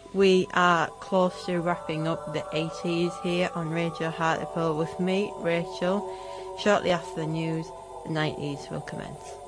We are close to wrapping up the 80s here on Radio Hartlepool with me, Rachel. Shortly after the news, the 90s will commence.